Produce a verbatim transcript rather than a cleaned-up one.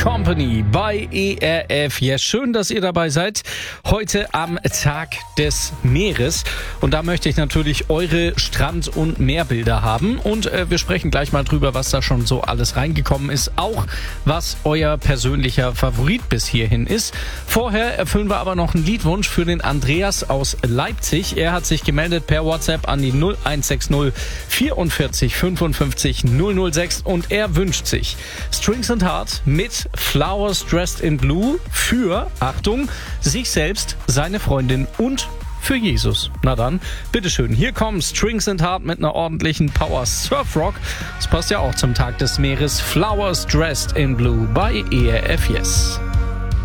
Company bei E R F. Ja, schön, dass ihr dabei seid. Heute am Tag des Meeres. Und da möchte ich natürlich eure Strand- und Meerbilder haben. Und äh, wir sprechen gleich mal drüber, was da schon so alles reingekommen ist. Auch was euer persönlicher Favorit bis hierhin ist. Vorher erfüllen wir aber noch einen Liedwunsch für den Andreas aus Leipzig. Er hat sich gemeldet per WhatsApp an die null eins sechs null vierundvierzig fünfundfünfzig null null sechs und er wünscht sich Strings and Heart mit Flowers Dressed in Blue für, Achtung, sich selbst, seine Freundin und für Jesus. Na dann, bitteschön, hier kommen Strings and Heart mit einer ordentlichen Power Surf Rock. Das passt ja auch zum Tag des Meeres. Flowers Dressed in Blue bei E R F Yes.